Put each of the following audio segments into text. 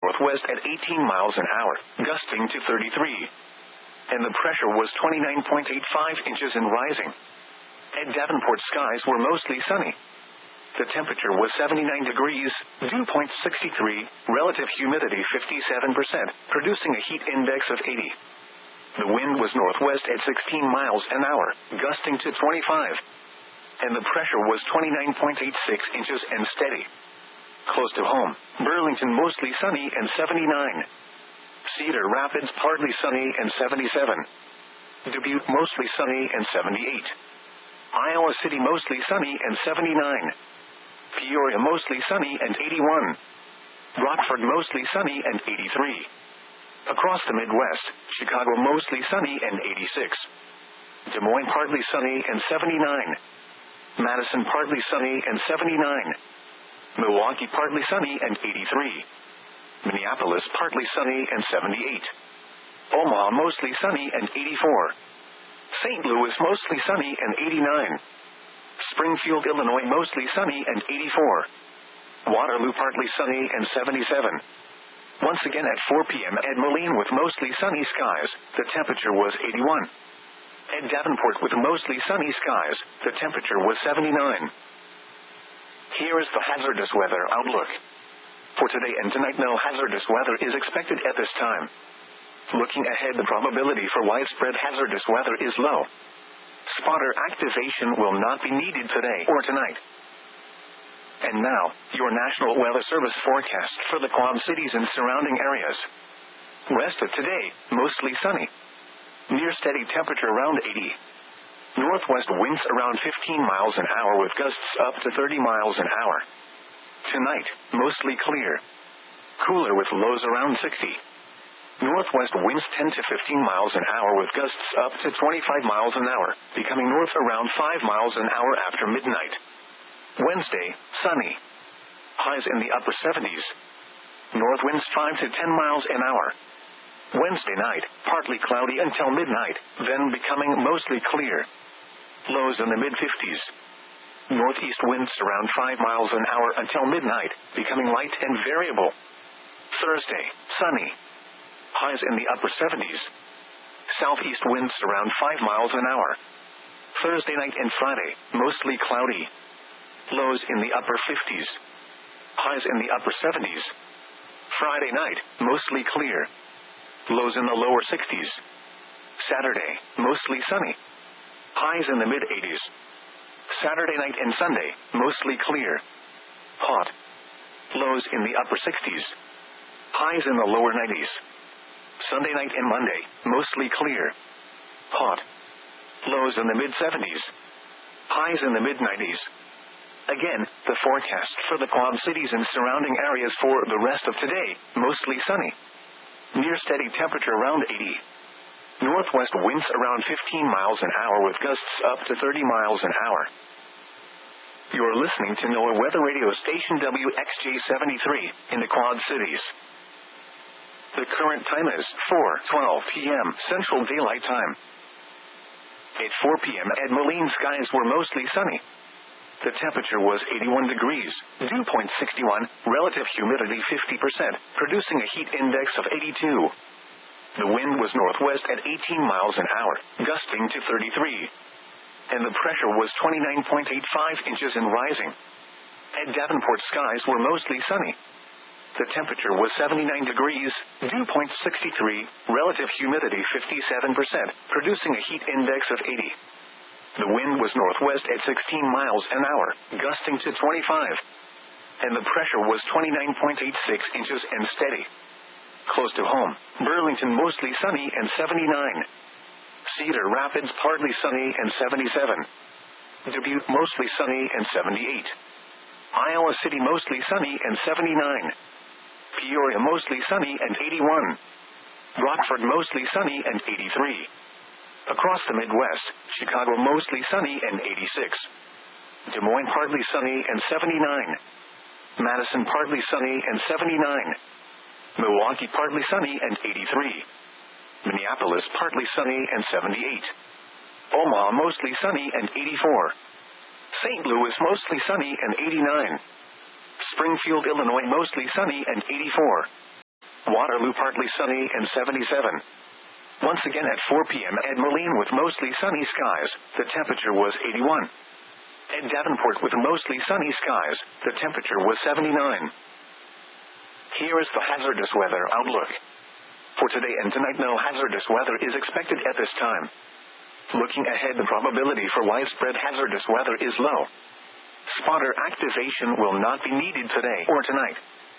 northwest at 18 miles an hour, gusting to 33. And the pressure was 29.85 inches and rising. At Davenport, skies were mostly sunny. The temperature was 79 degrees, dew point 63, relative humidity 57%, producing a heat index of 80. The wind was northwest at 16 miles an hour, gusting to 25. And the pressure was 29.86 inches and steady. Close to home, Burlington mostly sunny and 79. Cedar Rapids partly sunny and 77. Dubuque mostly sunny and 78. Iowa City mostly sunny and 79. Peoria mostly sunny and 81. Rockford mostly sunny and 83. Across the Midwest, Chicago mostly sunny and 86. Des Moines partly sunny and 79. Madison partly sunny and 79. Milwaukee partly sunny and 83. Minneapolis partly sunny and 78. Omaha mostly sunny and 84. St. Louis mostly sunny and 89. Springfield, Illinois mostly sunny and 84. Waterloo partly sunny and 77. Once again at 4 p.m. at Moline with mostly sunny skies, the temperature was 81. At Davenport with mostly sunny skies, the temperature was 79. Here is the hazardous weather outlook. For today and tonight, no hazardous weather is expected at this time. Looking ahead, the probability for widespread hazardous weather is low. Spotter activation will not be needed today or tonight. And now, your National Weather Service forecast for the Quad Cities and surrounding areas. Rest of today, mostly sunny. Near steady temperature around 80. Northwest winds around 15 miles an hour with gusts up to 30 miles an hour. Tonight, mostly clear. Cooler with lows around 60. Northwest winds 10 to 15 miles an hour with gusts up to 25 miles an hour, becoming north around 5 miles an hour after midnight. Wednesday, sunny. Highs in the upper 70s. North winds 5 to 10 miles an hour. Wednesday night, partly cloudy until midnight, then becoming mostly clear. Lows in the mid-50s. Northeast winds around 5 miles an hour until midnight, becoming light and variable. Thursday, sunny. Highs in the upper 70s. Southeast winds around 5 miles an hour. Thursday night and Friday, mostly cloudy. Lows in the upper 50s. Highs in the upper 70s. Friday night, mostly clear. Lows in the lower 60s. Saturday, mostly sunny. Highs in the mid-80s. Saturday night and Sunday, mostly clear. Hot. Lows in the upper 60s. Highs in the lower 90s. Sunday night and Monday, mostly clear. Hot. Lows in the mid-70s. Highs in the mid-90s. Again, the forecast for the Quad Cities and surrounding areas for the rest of today, mostly sunny. Near steady temperature around 80. Northwest winds around 15 miles an hour with gusts up to 30 miles an hour. You're listening to NOAA Weather Radio Station WXJ73 in the Quad Cities. The current time is 4:12 p.m. Central Daylight Time. At 4 p.m. at Moline, skies were mostly sunny. The temperature was 81 degrees, dew point 61, relative humidity 50%, producing a heat index of 82. The wind was northwest at 18 miles an hour, gusting to 33. And the pressure was 29.85 inches and rising. At Davenport, skies were mostly sunny. The temperature was 79 degrees, dew point 63, relative humidity 57%, producing a heat index of 80. The wind was northwest at 16 miles an hour, gusting to 25. And the pressure was 29.86 inches and steady. Close to home, Burlington mostly sunny and 79. Cedar Rapids partly sunny and 77. Dubuque mostly sunny and 78. Iowa City mostly sunny and 79. Peoria mostly sunny and 81. Rockford mostly sunny and 83. Across the Midwest, Chicago mostly sunny and 86. Des Moines partly sunny and 79. Madison partly sunny and 79. Milwaukee partly sunny and 83. Minneapolis partly sunny and 78. Omaha mostly sunny and 84. St. Louis mostly sunny and 89. Springfield, Illinois mostly sunny and 84. Waterloo partly sunny and 77. Once again at 4 p.m. at Moline with mostly sunny skies, the temperature was 81. At Davenport with mostly sunny skies, the temperature was 79. Here is the hazardous weather outlook. For today and tonight, no hazardous weather is expected at this time. Looking ahead, the probability for widespread hazardous weather is low. Spotter activation will not be needed today or tonight.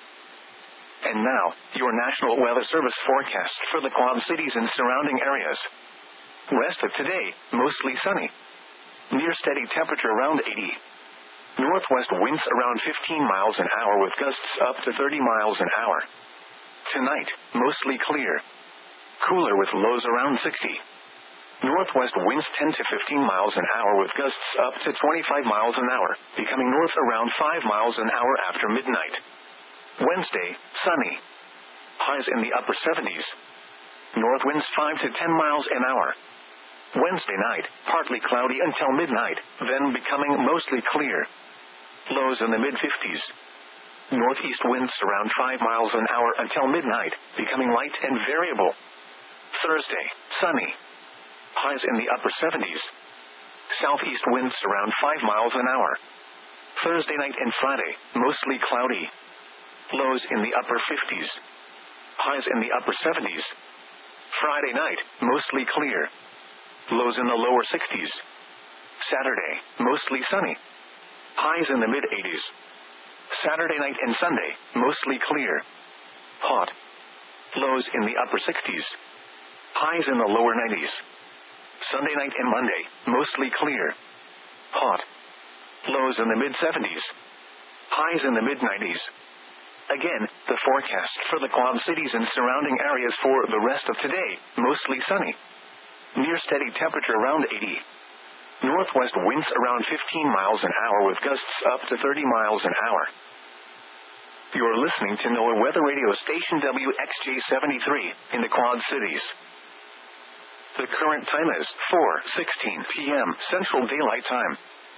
And now, your National Weather Service forecast for the Quad Cities and surrounding areas. Rest of today, mostly sunny. Near steady temperature around 80. Northwest winds around 15 miles an hour with gusts up to 30 miles an hour. Tonight, mostly clear. Cooler with lows around 60. Northwest winds 10 to 15 miles an hour with gusts up to 25 miles an hour, becoming north around 5 miles an hour after midnight. Wednesday, sunny. Highs in the upper 70s. North winds 5 to 10 miles an hour. Wednesday night, partly cloudy until midnight, then becoming mostly clear. Lows in the mid-50s. Northeast winds around 5 miles an hour until midnight, becoming light and variable. Thursday, sunny. Highs in the upper 70s. Southeast winds around 5 miles an hour. Thursday night and Friday, mostly cloudy. Lows in the upper 50s. Highs in the upper 70s. Friday night, mostly clear. Lows in the lower 60s. Saturday, mostly sunny. Highs in the mid-80s. Saturday night and Sunday, mostly clear. Hot. Lows in the upper 60s. Highs in the lower 90s. Sunday night and Monday, mostly clear. Hot. Lows in the mid-70s. Highs in the mid-90s. Again, the forecast for the Quad Cities and surrounding areas for the rest of today, mostly sunny. Near steady temperature around 80. Northwest winds around 15 miles an hour with gusts up to 30 miles an hour. You're listening to NOAA Weather Radio Station WXJ73 in the Quad Cities. The current time is 4:16 p.m. Central Daylight Time.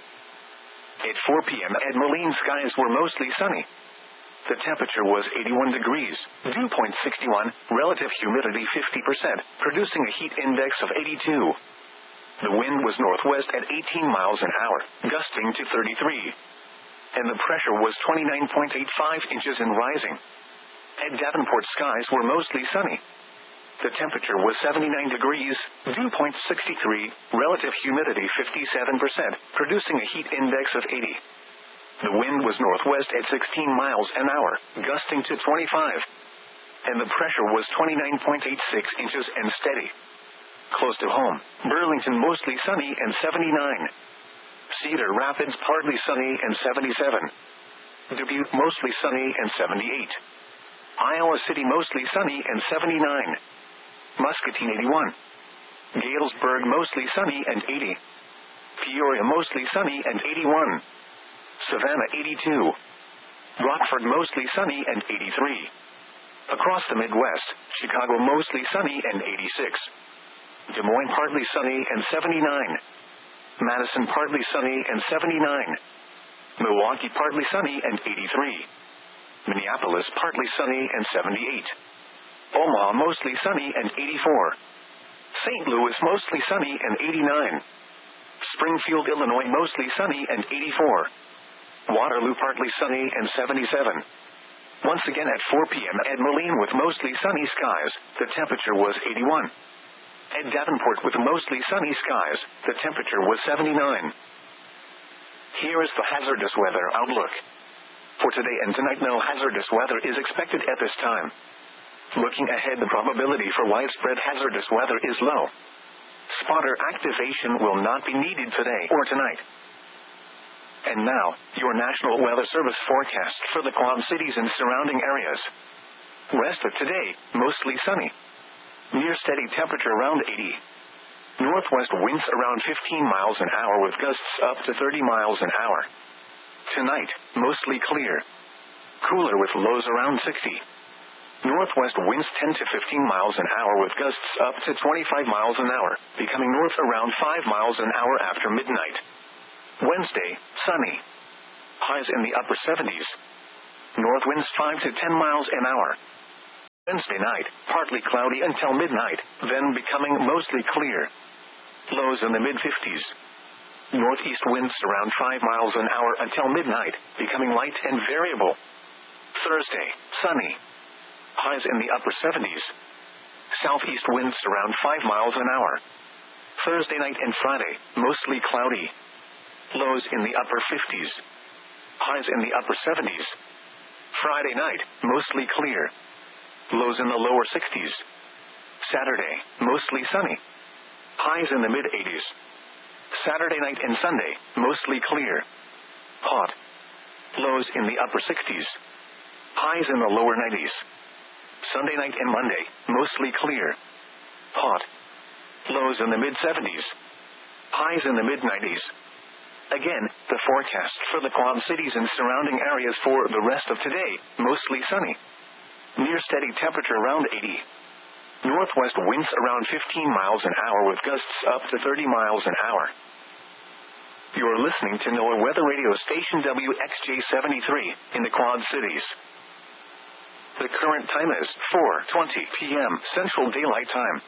At 4 p.m. at Moline, skies were mostly sunny. The temperature was 81 degrees, dew point 61, relative humidity 50%, producing a heat index of 82. The wind was northwest at 18 miles an hour, gusting to 33. And the pressure was 29.85 inches and rising. At Davenport, skies were mostly sunny. The temperature was 79 degrees, dew point 63, relative humidity 57%, producing a heat index of 80. The wind was northwest at 16 miles an hour, gusting to 25. And the pressure was 29.86 inches and steady. Close to home, Burlington mostly sunny and 79. Cedar Rapids partly sunny and 77. Dubuque mostly sunny and 78. Iowa City mostly sunny and 79. Muscatine 81. Galesburg mostly sunny and 80. Peoria mostly sunny and 81. Savannah 82. Rockford mostly sunny and 83. Across the Midwest, Chicago mostly sunny and 86. Des Moines partly sunny and 79. Madison partly sunny and 79. Milwaukee partly sunny and 83. Minneapolis partly sunny and 78. Omaha mostly sunny and 84. St. Louis mostly sunny and 89. Springfield, Illinois mostly sunny and 84. Waterloo partly sunny and 77. Once again at 4 p.m. at Moline with mostly sunny skies, the temperature was 81. At Davenport with mostly sunny skies, the temperature was 79. Here is the hazardous weather outlook. For today and tonight, no hazardous weather is expected at this time. Looking ahead, the probability for widespread hazardous weather is low. Spotter activation will not be needed today or tonight. And now, your National Weather Service forecast for the Quad Cities and surrounding areas. Rest of today, mostly sunny. Near steady temperature around 80. Northwest winds around 15 miles an hour with gusts up to 30 miles an hour. Tonight, mostly clear. Cooler with lows around 60. Northwest winds 10 to 15 miles an hour with gusts up to 25 miles an hour, becoming north around 5 miles an hour after midnight. Wednesday, sunny. Highs in the upper 70s. North winds 5 to 10 miles an hour. Wednesday night, partly cloudy until midnight, then becoming mostly clear. Lows in the mid-50s. Northeast winds around 5 miles an hour until midnight, becoming light and variable. Thursday, sunny. Highs in the upper 70s. Southeast winds around 5 miles an hour. Thursday night and Friday, mostly cloudy. Lows in the upper 50s. Highs in the upper 70s. Friday night, mostly clear. Lows in the lower 60s. Saturday, mostly sunny. Highs in the mid-80s. Saturday night and Sunday, mostly clear. Hot. Lows in the upper 60s. Highs in the lower 90s. Sunday night and Monday, mostly clear. Hot. Lows in the mid-70s. Highs in the mid-90s. Again, the forecast for the Quad Cities and surrounding areas for the rest of today, mostly sunny. Near steady temperature around 80. Northwest winds around 15 miles an hour with gusts up to 30 miles an hour. You're listening to NOAA Weather Radio Station WXJ73 in the Quad Cities. The current time is 4:20 p.m. Central Daylight Time.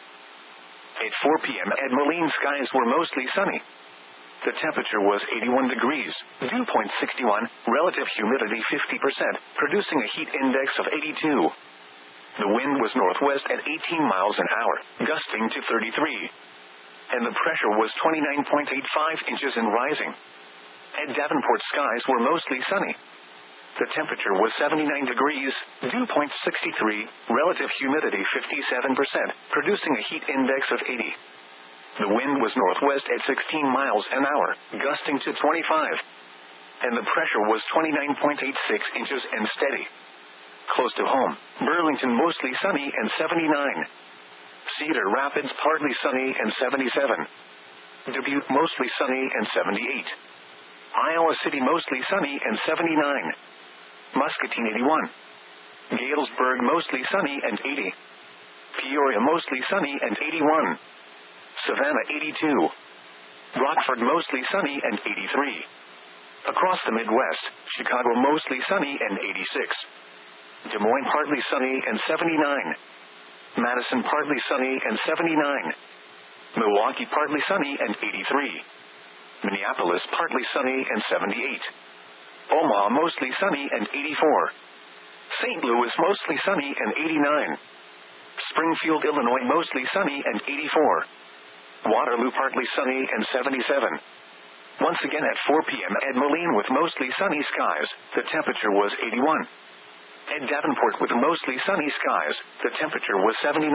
At 4 p.m. at Moline, skies were mostly sunny. The temperature was 81 degrees, dew point 61, relative humidity 50%, producing a heat index of 82. The wind was northwest at 18 miles an hour, gusting to 33. And the pressure was 29.85 inches and rising. At Davenport, skies were mostly sunny. The temperature was 79 degrees, dew point 63, relative humidity 57%, producing a heat index of 80. The wind was northwest at 16 miles an hour, gusting to 25. And the pressure was 29.86 inches and steady. Close to home, Burlington mostly sunny and 79. Cedar Rapids partly sunny and 77. Dubuque mostly sunny and 78. Iowa City mostly sunny and 79. Muscatine 81. Galesburg mostly sunny and 80. Peoria mostly sunny and 81. Savannah 82. Rockford mostly sunny and 83. Across the Midwest, Chicago mostly sunny and 86. Des Moines partly sunny and 79. Madison partly sunny and 79. Milwaukee partly sunny and 83. Minneapolis partly sunny and 78. Omaha mostly sunny and 84. St. Louis mostly sunny and 89. Springfield, Illinois mostly sunny and 84. Waterloo partly sunny and 77. Once again at 4 p.m. at Moline with mostly sunny skies, the temperature was 81. At Davenport with mostly sunny skies, the temperature was 79.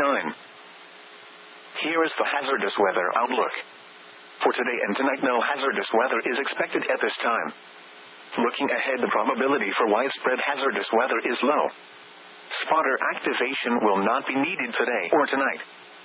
Here is the hazardous weather outlook. For today and tonight, no hazardous weather is expected at this time. Looking ahead, the probability for widespread hazardous weather is low. Spotter activation will not be needed today or tonight.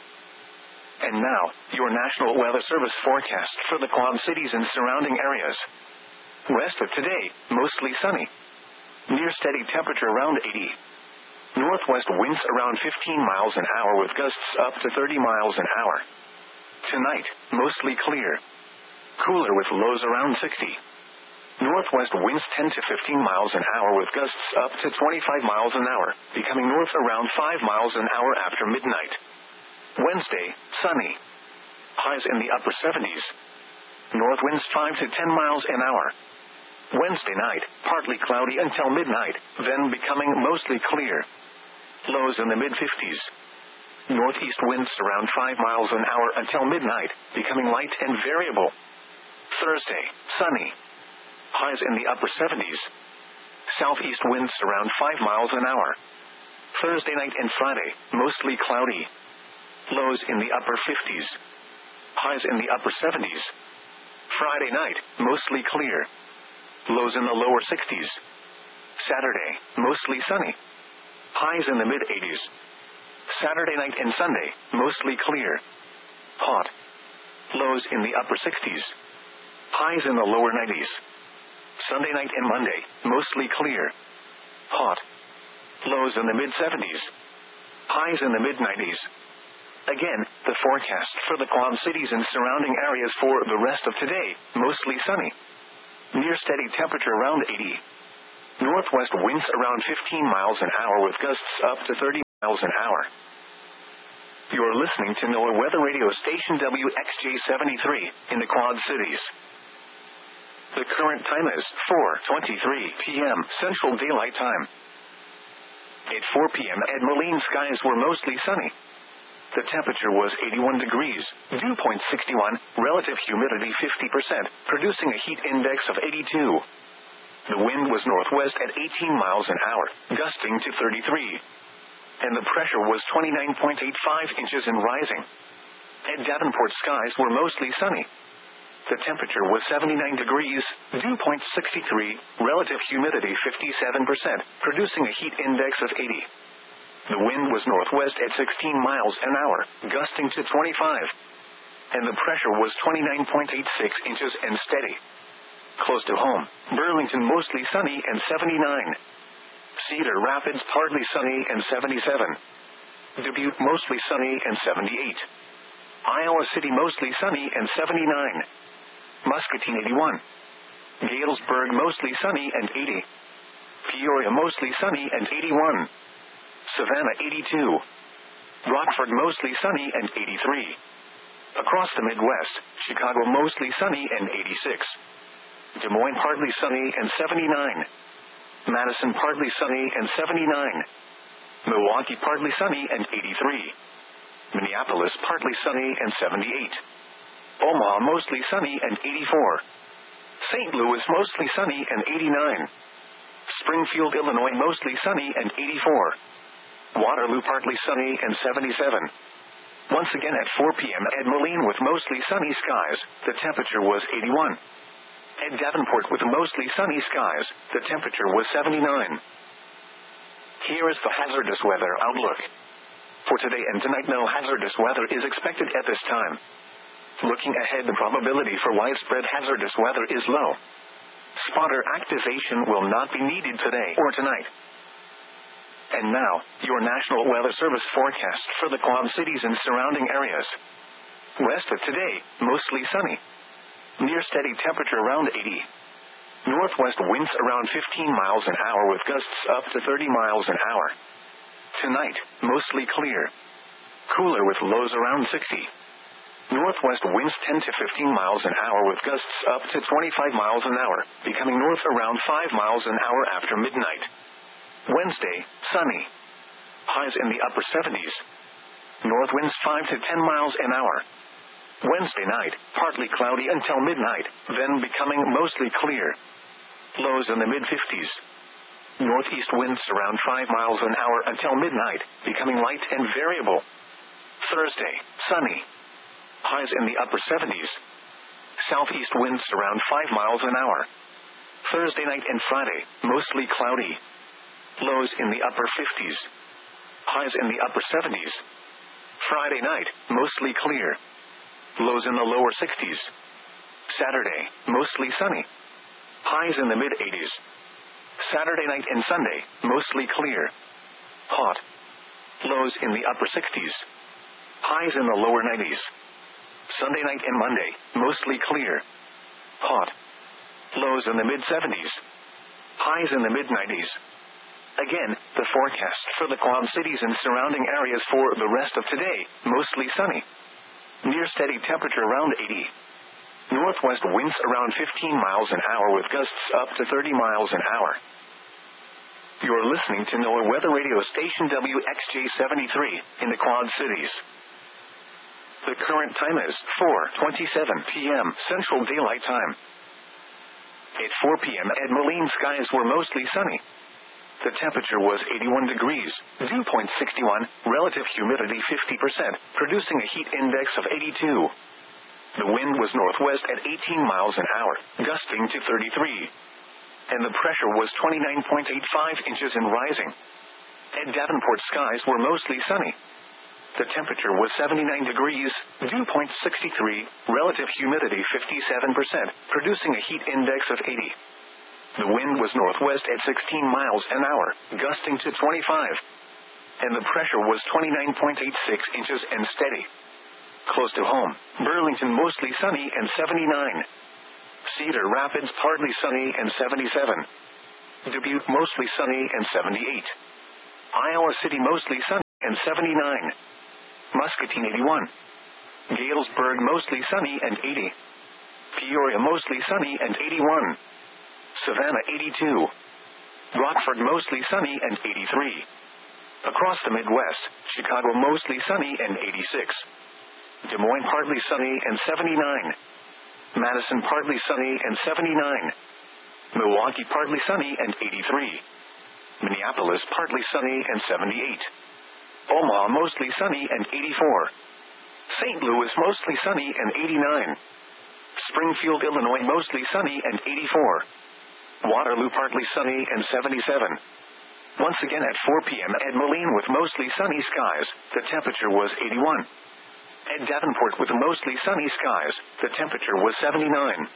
And now, your National Weather Service forecast for the Quad Cities and surrounding areas. Rest of today, mostly sunny. Near steady temperature around 80. Northwest winds around 15 miles an hour with gusts up to 30 miles an hour. Tonight, mostly clear. Cooler with lows around 60. Northwest winds 10 to 15 miles an hour with gusts up to 25 miles an hour, becoming north around 5 miles an hour after midnight. Wednesday, sunny. Highs in the upper 70s. North winds 5 to 10 miles an hour. Wednesday night, partly cloudy until midnight, then becoming mostly clear. Lows in the mid-50s. Northeast winds around 5 miles an hour until midnight, becoming light and variable. Thursday, sunny. Highs in the upper 70s. Southeast winds around 5 miles an hour. Thursday night and Friday, mostly cloudy. Lows in the upper 50s. Highs in the upper 70s. Friday night, mostly clear. Lows in the lower 60s. Saturday, mostly sunny. Highs in the mid-80s. Saturday night and Sunday, mostly clear. Hot. Lows in the upper 60s. Highs in the lower 90s. Sunday night and Monday, mostly clear. Hot. Lows in the mid-70s. Highs in the mid-90s. Again, the forecast for the Quad Cities and surrounding areas for the rest of today, mostly sunny. Near steady temperature around 80. Northwest winds around 15 miles an hour with gusts up to 30 miles an hour. You're listening to NOAA Weather Radio Station WXJ73 in the Quad Cities. The current time is 4:23 p.m. Central Daylight Time. At 4 p.m. at Moline, skies were mostly sunny. The temperature was 81 degrees, dew point 61, relative humidity 50%, producing a heat index of 82. The wind was northwest at 18 miles an hour, gusting to 33. And the pressure was 29.85 inches and rising. At Davenport, skies were mostly sunny. The temperature was 79 degrees, dew point 63, relative humidity 57%, producing a heat index of 80. The wind was northwest at 16 miles an hour, gusting to 25. And the pressure was 29.86 inches and steady. Close to home, Burlington mostly sunny and 79. Cedar Rapids partly sunny and 77. Dubuque mostly sunny and 78. Iowa City mostly sunny and 79. Muscatine 81. Galesburg mostly sunny and 80. Peoria mostly sunny and 81. Savannah 82. Rockford mostly sunny and 83. Across the Midwest, Chicago mostly sunny and 86. Des Moines partly sunny and 79. Madison partly sunny and 79. Milwaukee partly sunny and 83. Minneapolis partly sunny and 78. Omaha mostly sunny and 84. St. Louis mostly sunny and 89. Springfield, Illinois mostly sunny and 84. Waterloo partly sunny and 77. Once again at 4 p.m. at Moline with mostly sunny skies, the temperature was 81. At Davenport with mostly sunny skies, the temperature was 79. Here is the hazardous weather outlook. For today and tonight, no hazardous weather is expected at this time. Looking ahead, the probability for widespread hazardous weather is low. Spotter activation will not be needed today or tonight. And now, your National Weather Service forecast for the Quad Cities and surrounding areas. West of today, mostly sunny. Near steady temperature around 80. Northwest winds around 15 miles an hour with gusts up to 30 miles an hour. Tonight, mostly clear. Cooler with lows around 60. Northwest winds 10 to 15 miles an hour with gusts up to 25 miles an hour, becoming north around 5 miles an hour after midnight. Wednesday, sunny. Highs in the upper 70s. North winds 5 to 10 miles an hour. Wednesday night, partly cloudy until midnight, then becoming mostly clear. Lows in the mid-50s. Northeast winds around 5 miles an hour until midnight, becoming light and variable. Thursday, sunny. Highs in the upper 70s. Southeast winds around 5 miles an hour. Thursday night and Friday, mostly cloudy. Lows in the upper 50s. Highs in the upper 70s. Friday night, mostly clear. Lows in the lower 60s. Saturday, mostly sunny. Highs in the mid-80s. Saturday night and Sunday, mostly clear. Hot. Lows in the upper 60s. Highs in the lower 90s. Sunday night and Monday, mostly clear. Hot. Lows in the mid-70s. Highs in the mid-90s. Again, the forecast for the Quad Cities and surrounding areas for the rest of today, mostly sunny. Near steady temperature around 80. Northwest winds around 15 miles an hour with gusts up to 30 miles an hour. You're listening to NOAA Weather Radio Station WXJ73 in the Quad Cities. The current time is 4:27 p.m. Central Daylight Time. At 4 p.m. at Moline, skies were mostly sunny. The temperature was 81 degrees, dew point 61, relative humidity 50%, producing a heat index of 82. The wind was northwest at 18 miles an hour, gusting to 33. And the pressure was 29.85 inches and rising. At Davenport, skies were mostly sunny. The temperature was 79 degrees, dew point 63, relative humidity 57%, producing a heat index of 80. The wind was northwest at 16 miles an hour, gusting to 25. And the pressure was 29.86 inches and steady. Close to home, Burlington mostly sunny and 79. Cedar Rapids partly sunny and 77. Dubuque mostly sunny and 78. Iowa City mostly sunny and 79. Muscatine 81. Galesburg mostly sunny and 80. Peoria mostly sunny and 81. Savannah 82. Rockford mostly sunny and 83. Across the Midwest, Chicago mostly sunny and 86. Des Moines partly sunny and 79. Madison partly sunny and 79. Milwaukee partly sunny and 83. Minneapolis partly sunny and 78. Omaha mostly sunny and 84. St. Louis mostly sunny and 89. Springfield, Illinois mostly sunny and 84. Waterloo partly sunny and 77. Once again at 4 p.m. at Moline with mostly sunny skies, the temperature was 81. At Davenport with mostly sunny skies, the temperature was 79.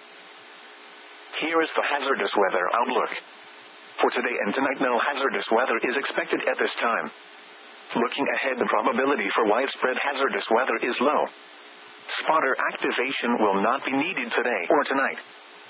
Here is the hazardous weather outlook. For today and tonight, no hazardous weather is expected at this time. Looking ahead, the probability for widespread hazardous weather is low. Spotter activation will not be needed today or tonight.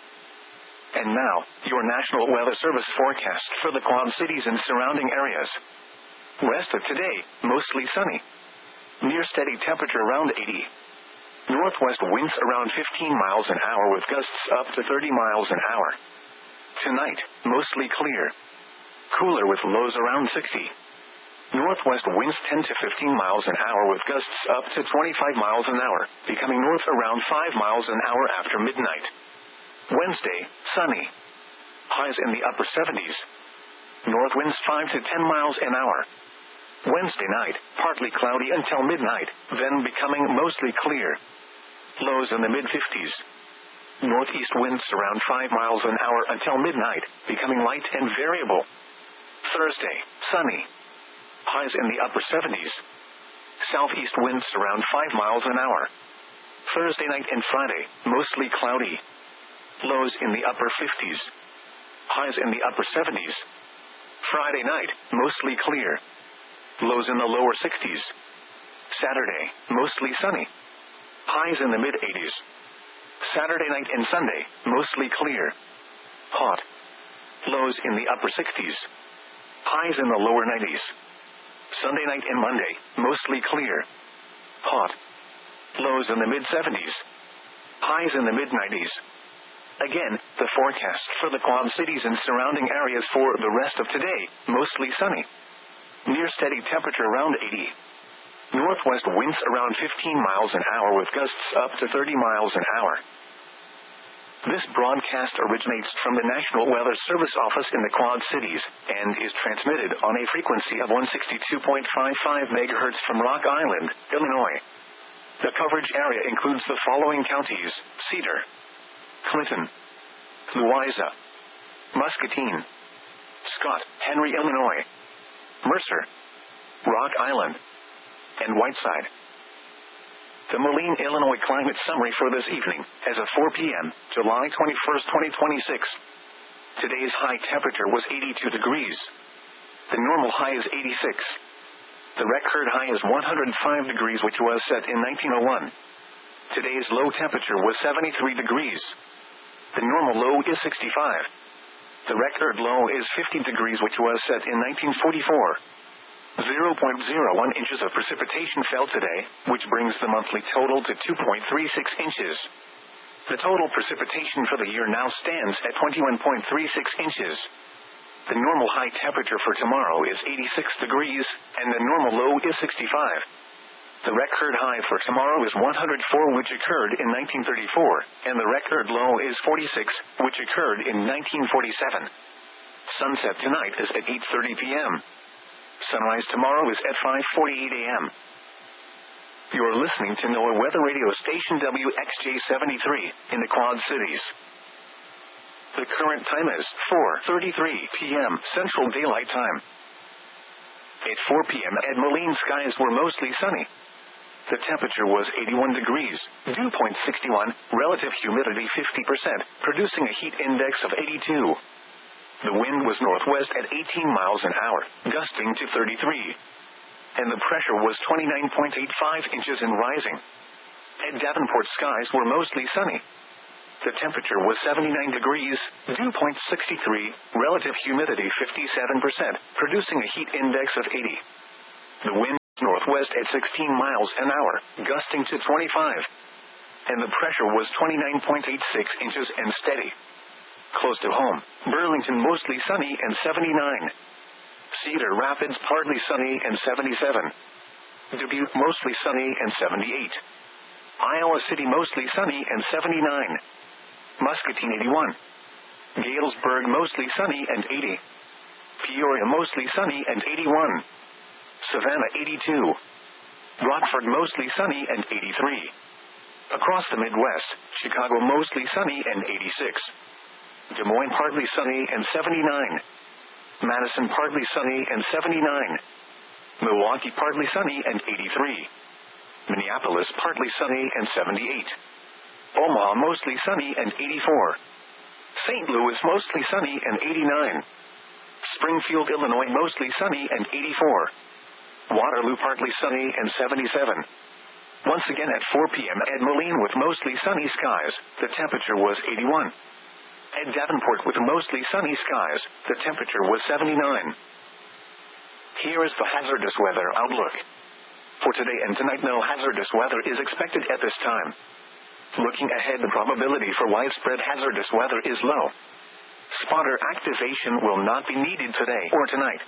And now, your National Weather Service forecast for the Quad Cities and surrounding areas. Rest of today, mostly sunny. Near steady temperature around 80. Northwest winds around 15 miles an hour with gusts up to 30 miles an hour. Tonight, mostly clear. Cooler with lows around 60. Northwest winds 10 to 15 miles an hour with gusts up to 25 miles an hour, becoming north around 5 miles an hour after midnight. Wednesday, sunny. Highs in the upper 70s. North winds 5 to 10 miles an hour. Wednesday night, partly cloudy until midnight, then becoming mostly clear. Lows in the mid-50s. Northeast winds around 5 miles an hour until midnight, becoming light and variable. Thursday, sunny. Highs in the upper 70s. Southeast winds around 5 miles an hour. Thursday night and Friday, mostly cloudy. Lows in the upper 50s. Highs in the upper 70s. Friday night, mostly clear. Lows in the lower 60s. Saturday, mostly sunny. Highs in the mid-80s. Saturday night and Sunday, mostly clear. Hot. Lows in the upper 60s. Highs in the lower 90s. Sunday night and Monday, mostly clear. Hot. Lows in the mid-70s. Highs in the mid-90s. Again, the forecast for the Quad Cities and surrounding areas for the rest of today, mostly sunny. Near steady temperature around 80. Northwest winds around 15 miles an hour with gusts up to 30 miles an hour. This broadcast originates from the National Weather Service office in the Quad Cities and is transmitted on a frequency of 162.55 MHz from Rock Island, Illinois. The coverage area includes the following counties: Cedar, Clinton, Louisa, Muscatine, Scott, Henry, Illinois, Mercer, Rock Island, and Whiteside. The Moline, Illinois climate summary for this evening, as of 4 p.m., July 21st, 2026. Today's high temperature was 82 degrees. The normal high is 86. The record high is 105 degrees, which was set in 1901. Today's low temperature was 73 degrees. The normal low is 65. The record low is 50 degrees, which was set in 1944. 0.01 inches of precipitation fell today, which brings the monthly total to 2.36 inches. The total precipitation for the year now stands at 21.36 inches. The normal high temperature for tomorrow is 86 degrees, and the normal low is 65. The record high for tomorrow is 104, which occurred in 1934, and the record low is 46, which occurred in 1947. Sunset tonight is at 8:30 p.m. Sunrise tomorrow is at 5:48 a.m. You are listening to NOAA Weather Radio Station WXJ-73 in the Quad Cities. The current time is 4:33 p.m. Central Daylight Time. At 4 p.m. at Moline, skies were mostly sunny. The temperature was 81 degrees, dew point 61, relative humidity 50%, producing a heat index of 82. The wind was northwest at 18 miles an hour, gusting to 33. And the pressure was 29.85 inches and rising. At Davenport, skies were mostly sunny. The temperature was 79 degrees, dew point 63, relative humidity 57%, producing a heat index of 80. The wind northwest at 16 miles an hour, gusting to 25. And the pressure was 29.86 inches and steady. Close to home, Burlington mostly sunny and 79. Cedar Rapids partly sunny and 77. Dubuque mostly sunny and 78. Iowa City mostly sunny and 79. Muscatine 81. Galesburg mostly sunny and 80. Peoria mostly sunny and 81. Savannah 82. Rockford mostly sunny and 83. Across the Midwest, Chicago mostly sunny and 86. Des Moines partly sunny and 79. Madison partly sunny and 79. Milwaukee partly sunny and 83. Minneapolis partly sunny and 78. Omaha mostly sunny and 84. St. Louis mostly sunny and 89. Springfield, Illinois mostly sunny and 84. Waterloo partly sunny and 77. Once again at 4 p.m. at Moline with mostly sunny skies, the temperature was 81. At Davenport with mostly sunny skies, the temperature was 79. Here is the hazardous weather outlook. For today and tonight, no hazardous weather is expected at this time. Looking ahead, the probability for widespread hazardous weather is low. Spotter activation will not be needed today or tonight.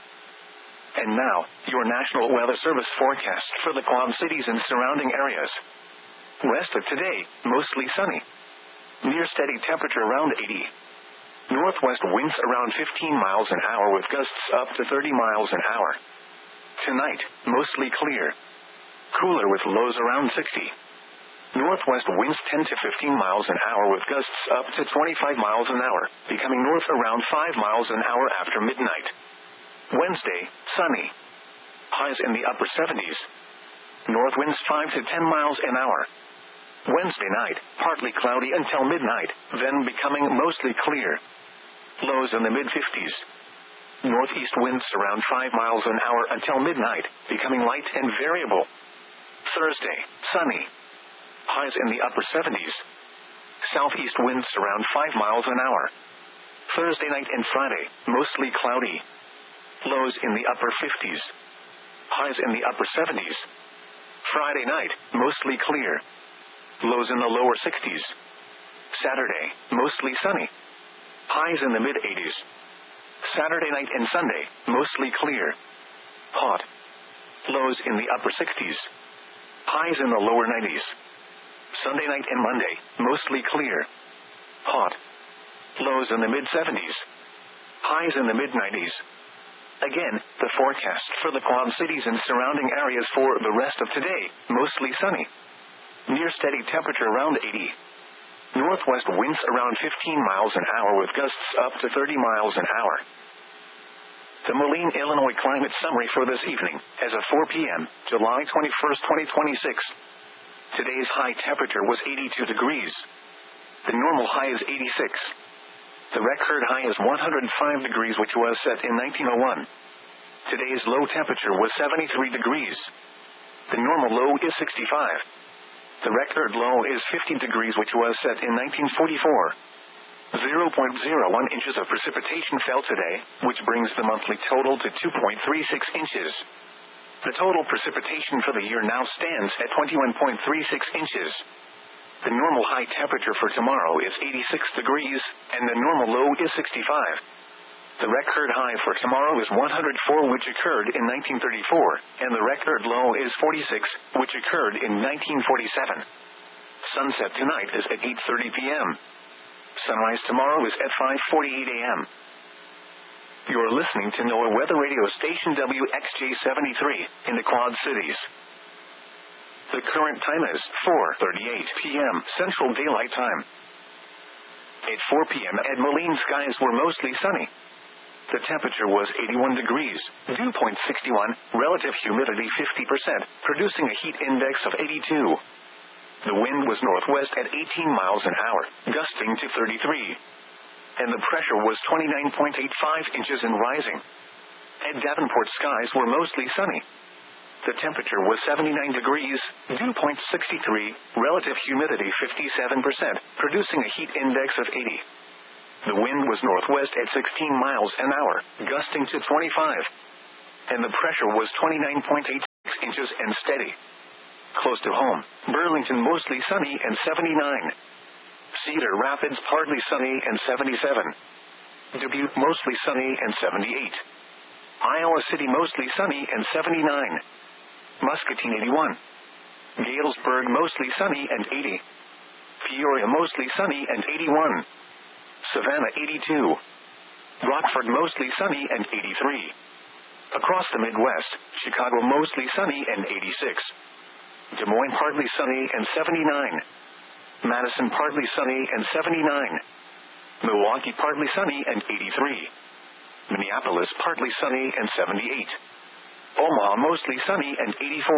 And now, your National Weather Service forecast for the Quad Cities and surrounding areas. Rest of today, mostly sunny. Near steady temperature around 80. Northwest winds around 15 miles an hour with gusts up to 30 miles an hour. Tonight, mostly clear. Cooler with lows around 60. Northwest winds 10 to 15 miles an hour with gusts up to 25 miles an hour, becoming north around 5 miles an hour after midnight. Wednesday, sunny. Highs in the upper 70s. North winds 5 to 10 miles an hour. Wednesday night, partly cloudy until midnight, then becoming mostly clear. Lows in the mid-50s. Northeast winds around 5 miles an hour until midnight, becoming light and variable. Thursday, sunny. Highs in the upper 70s. Southeast winds around 5 miles an hour. Thursday night and Friday, mostly cloudy. Lows in the upper 50s. Highs in the upper 70s. Friday night, mostly clear. Lows in the lower 60s. Saturday, mostly sunny. Highs in the mid-80s. Saturday night and Sunday, mostly clear. Hot. Lows in the upper 60s. Highs in the lower 90s. Sunday night and Monday, mostly clear. Hot. Lows in the mid-70s. Highs in the mid-90s. Again, the forecast for the Quad Cities and surrounding areas for the rest of today, mostly sunny. Near steady temperature around 80. Northwest winds around 15 miles an hour with gusts up to 30 miles an hour. The Moline, Illinois climate summary for this evening, as of 4 p.m., July 21st, 2026. Today's high temperature was 82 degrees. The normal high is 86. The record high is 105 degrees, which was set in 1901. Today's low temperature was 73 degrees. The normal low is 65. The record low is 50 degrees, which was set in 1944. 0.01 inches of precipitation fell today, which brings the monthly total to 2.36 inches. The total precipitation for the year now stands at 21.36 inches. The normal high temperature for tomorrow is 86 degrees, and the normal low is 65. The record high for tomorrow is 104, which occurred in 1934, and the record low is 46, which occurred in 1947. Sunset tonight is at 8:30 p.m. Sunrise tomorrow is at 5:48 a.m. You're listening to NOAA Weather Radio Station WXJ73 in the Quad Cities. The current time is 4:38 p.m. Central Daylight Time. At 4 p.m. at Moline, skies were mostly sunny. The temperature was 81 degrees, dew point 61, relative humidity 50%, producing a heat index of 82. The wind was northwest at 18 miles an hour, gusting to 33. And the pressure was 29.85 inches and rising. At Davenport, skies were mostly sunny. The temperature was 79 degrees, dew point 63, relative humidity 57%, producing a heat index of 80. The wind was northwest at 16 miles an hour, gusting to 25. And the pressure was 29.86 inches and steady. Close to home, Burlington mostly sunny and 79. Cedar Rapids partly sunny and 77. Dubuque mostly sunny and 78. Iowa City mostly sunny and 79. Muscatine 81. Galesburg mostly sunny and 80. Peoria mostly sunny and 81. Savannah 82. Rockford mostly sunny and 83. Across the Midwest, Chicago mostly sunny and 86. Des Moines partly sunny and 79. Madison partly sunny and 79. Milwaukee partly sunny and 83. Minneapolis partly sunny and 78. Omaha mostly sunny and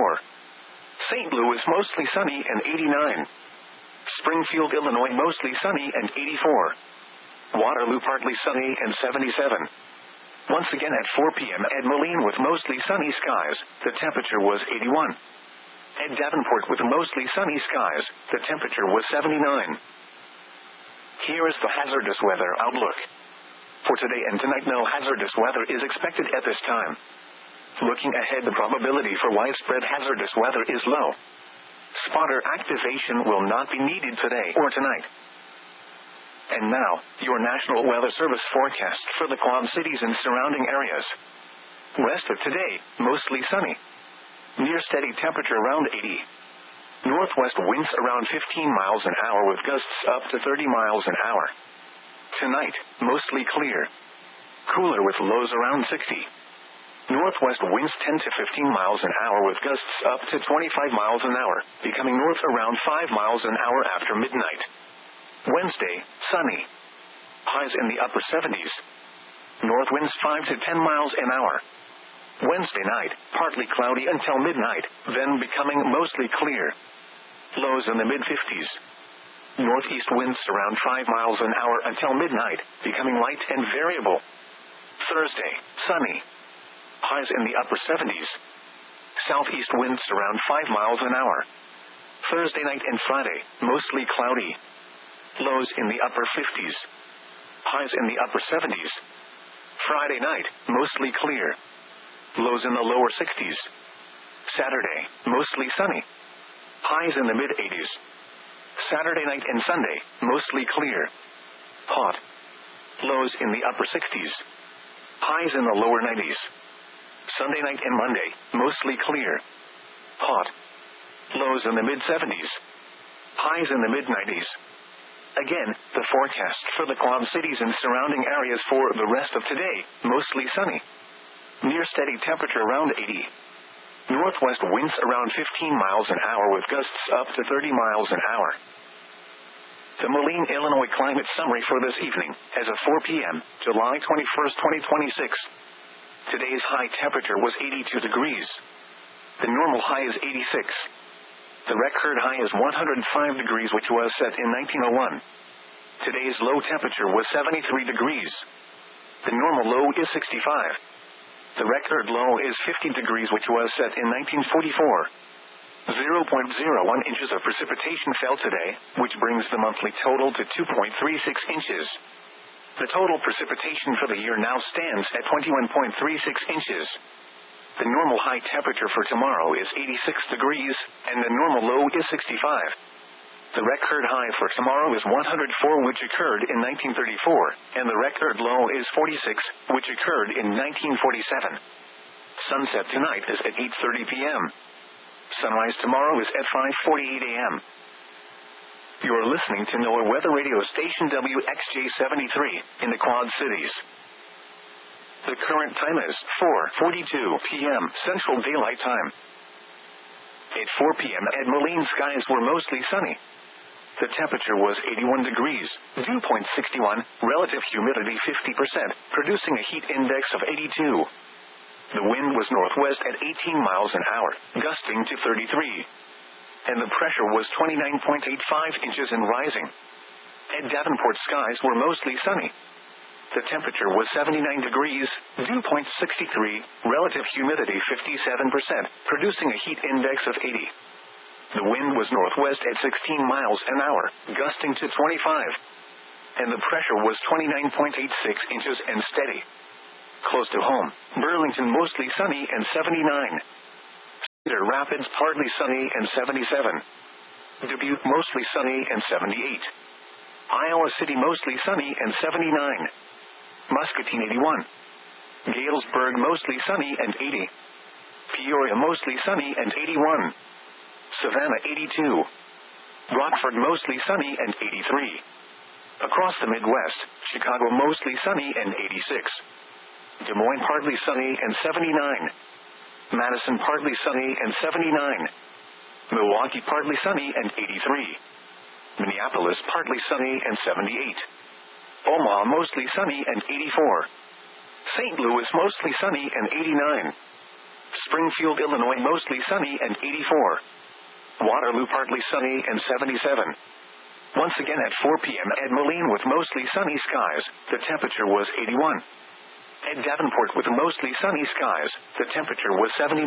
84. St. Louis mostly sunny and 89. Springfield, Illinois mostly sunny and 84. Waterloo partly sunny and 77. Once again at 4 p.m. at Moline with mostly sunny skies, the temperature was 81. At Davenport with mostly sunny skies, the temperature was 79. Here is the hazardous weather outlook. For today and tonight, no hazardous weather is expected at this time. Looking ahead, the probability for widespread hazardous weather is low. Spotter activation will not be needed today or tonight. And now, your National Weather Service forecast for the Quad Cities and surrounding areas. West of today, mostly sunny. Near steady temperature around 80. Northwest winds around 15 miles an hour with gusts up to 30 miles an hour. Tonight, mostly clear. Cooler with lows around 60. Northwest winds 10 to 15 miles an hour with gusts up to 25 miles an hour, becoming north around 5 miles an hour after midnight. Wednesday, sunny. Highs in the upper 70s. North winds 5 to 10 miles an hour. Wednesday night, partly cloudy until midnight, then becoming mostly clear. Lows in the mid-50s. Northeast winds around 5 miles an hour until midnight, becoming light and variable. Thursday, sunny. Highs in the upper 70s. Southeast winds around 5 miles an hour. Thursday night and Friday, mostly cloudy. Lows in the upper 50s. Highs in the upper 70s. Friday night, mostly clear. Lows in the lower 60s. Saturday, mostly sunny. Highs in the mid-80s. Saturday night and Sunday, mostly clear. Hot. Lows in the upper 60s. Highs in the lower 90s. Sunday night and Monday, mostly clear. Hot. Lows in the mid-70s. Highs in the mid-90s. Again, the forecast for the Quad Cities and surrounding areas for the rest of today, mostly sunny. Near steady temperature around 80. Northwest winds around 15 miles an hour with gusts up to 30 miles an hour. The Moline, Illinois climate summary for this evening, as of 4 p.m., July 21st, 2026. Today's high temperature was 82 degrees. The normal high is 86. The record high is 105 degrees, which was set in 1901. Today's low temperature was 73 degrees. The normal low is 65. The record low is 50 degrees, which was set in 1944. 0.01 inches of precipitation fell today, which brings the monthly total to 2.36 inches. The total precipitation for the year now stands at 21.36 inches. The normal high temperature for tomorrow is 86 degrees, and the normal low is 65. The record high for tomorrow is 104, which occurred in 1934, and the record low is 46, which occurred in 1947. Sunset tonight is at 8:30 p.m. Sunrise tomorrow is at 5:48 a.m. You're listening to NOAA Weather Radio Station WXJ-73 in the Quad Cities. The current time is 4:42 p.m. Central Daylight Time. At 4 p.m. at Moline, skies were mostly sunny. The temperature was 81 degrees, dew point 61, relative humidity 50%, producing a heat index of 82. The wind was northwest at 18 miles an hour, gusting to 33. And the pressure was 29.85 inches and rising. At Davenport, skies were mostly sunny. The temperature was 79 degrees, dew point 63, relative humidity 57%, producing a heat index of 80. The wind was northwest at 16 miles an hour, gusting to 25. And the pressure was 29.86 inches and steady. Close to home, Burlington mostly sunny and 79. Cedar Cedar Rapids partly sunny and 77. Dubuque mostly sunny and 78. Iowa City mostly sunny and 79. Muscatine 81. Galesburg mostly sunny and 80. Peoria mostly sunny and 81. Savannah 82. Rockford mostly sunny and 83. Across the Midwest, Chicago mostly sunny and 86. Des Moines partly sunny and 79. Madison partly sunny and 79. Milwaukee partly sunny and 83. Minneapolis partly sunny and 78. Omaha mostly sunny and 84. St. Louis mostly sunny and 89. Springfield, Illinois mostly sunny and 84. Waterloo partly sunny and 77. Once again at 4 p.m. at Moline with mostly sunny skies, the temperature was 81. At Davenport with mostly sunny skies, the temperature was 79.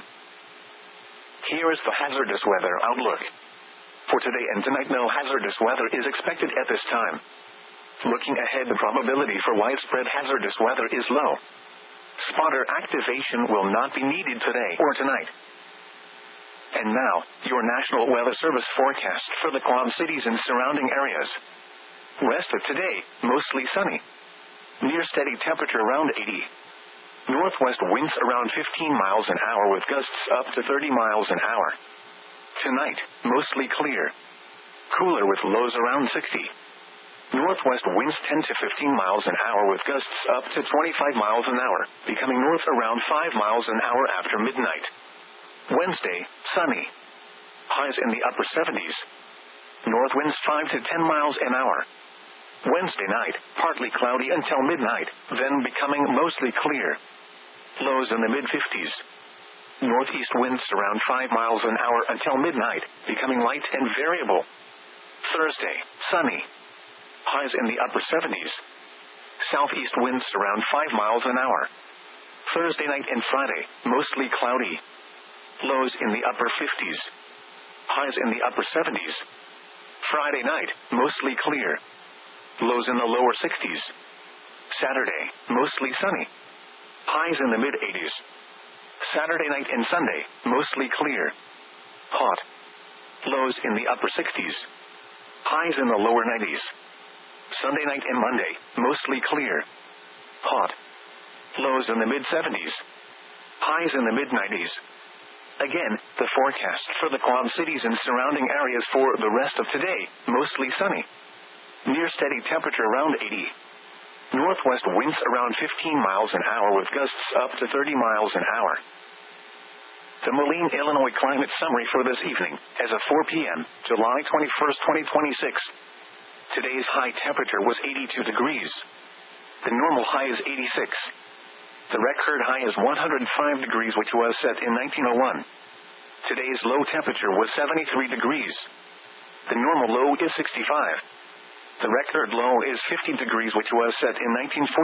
Here is the hazardous weather outlook. For today and tonight, no hazardous weather is expected at this time. Looking ahead, the probability for widespread hazardous weather is low. Spotter activation will not be needed today or tonight. And now, your National Weather Service forecast for the Quad Cities and surrounding areas. Rest of today, mostly sunny. Near steady temperature around 80. Northwest winds around 15 miles an hour with gusts up to 30 miles an hour. Tonight, mostly clear. Cooler with lows around 60. Northwest winds 10 to 15 miles an hour with gusts up to 25 miles an hour, becoming north around 5 miles an hour after midnight. Wednesday, sunny. Highs in the upper 70s. North winds 5 to 10 miles an hour. Wednesday night, partly cloudy until midnight, then becoming mostly clear. Lows in the mid-50s. Northeast winds around 5 miles an hour until midnight, becoming light and variable. Thursday, sunny. Highs in the upper 70s. Southeast winds around 5 miles an hour. Thursday night and Friday, mostly cloudy. Lows in the upper 50s. Highs in the upper 70s. Friday night, mostly clear. Lows in the lower 60s. Saturday, mostly sunny. Highs in the mid-80s. Saturday night and Sunday, mostly clear. Hot. Lows in the upper 60s. Highs in the lower 90s. Sunday night and Monday, mostly clear. Hot. Lows in the mid-70s. Highs in the mid-90s. Again, the forecast for the Quad Cities and surrounding areas for the rest of today, mostly sunny. Near steady temperature around 80. Northwest winds around 15 miles an hour with gusts up to 30 miles an hour. The Moline, Illinois climate summary for this evening, as of 4 p.m., July 21st, 2026. Today's high temperature was 82 degrees. The normal high is 86. The record high is 105 degrees, which was set in 1901. Today's low temperature was 73 degrees. The normal low is 65. The record low is 50 degrees, which was set in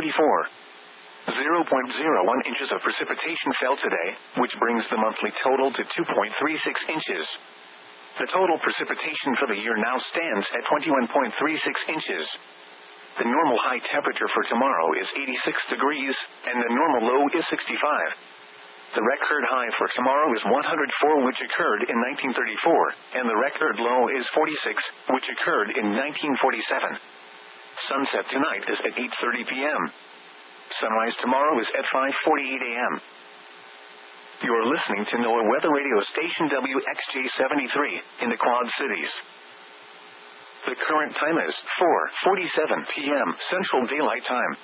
1944. 0.01 inches of precipitation fell today, which brings the monthly total to 2.36 inches. The total precipitation for the year now stands at 21.36 inches. The normal high temperature for tomorrow is 86 degrees, and the normal low is 65. The record high for tomorrow is 104, which occurred in 1934, and the record low is 46, which occurred in 1947. Sunset tonight is at 8:30 p.m. Sunrise tomorrow is at 5:48 a.m. You're listening to NOAA Weather Radio Station WXJ-73 in the Quad Cities. The current time is 4:47 p.m. Central Daylight Time.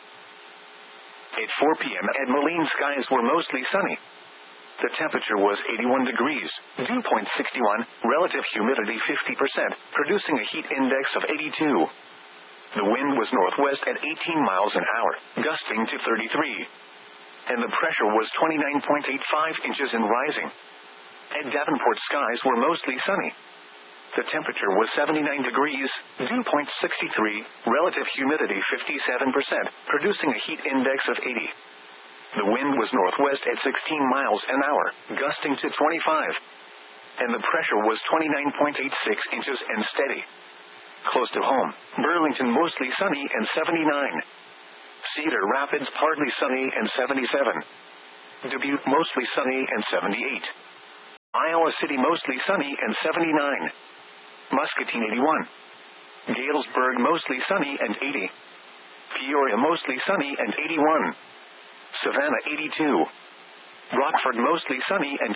At 4 p.m. at Moline, skies were mostly sunny. The temperature was 81 degrees, dew point 61, relative humidity 50%, producing a heat index of 82. The wind was northwest at 18 miles an hour, gusting to 33. And the pressure was 29.85 inches and rising. At Davenport, skies were mostly sunny. The temperature was 79 degrees, dew point 63, relative humidity 57%, producing a heat index of 80. The wind was northwest at 16 miles an hour, gusting to 25. And the pressure was 29.86 inches and steady. Close to home, Burlington mostly sunny and 79. Cedar Rapids partly sunny and 77. Dubuque mostly sunny and 78. Iowa City mostly sunny and 79. Muscatine 81. Galesburg mostly sunny and 80. Peoria mostly sunny and 81. Savannah 82. Rockford mostly sunny and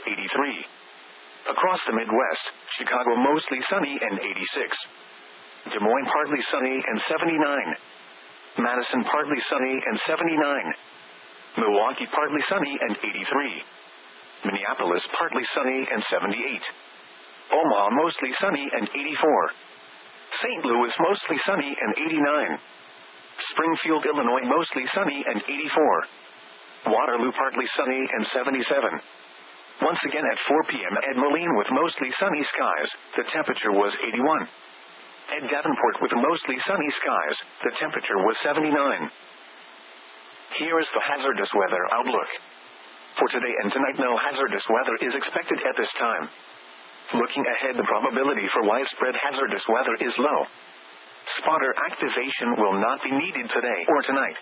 83. Across the Midwest, Chicago mostly sunny and 86. Des Moines partly sunny and 79. Madison partly sunny and 79. Milwaukee partly sunny and 83. Minneapolis partly sunny and 78. Omaha mostly sunny and 84. St. Louis mostly sunny and 89. Springfield, Illinois mostly sunny and 84. Waterloo partly sunny and 77. Once again at 4 p.m. at Moline with mostly sunny skies, the temperature was 81. At Davenport with mostly sunny skies, the temperature was 79. Here is the hazardous weather outlook. For today and tonight, no hazardous weather is expected at this time. Looking ahead, the probability for widespread hazardous weather is low. Spotter activation will not be needed today or tonight.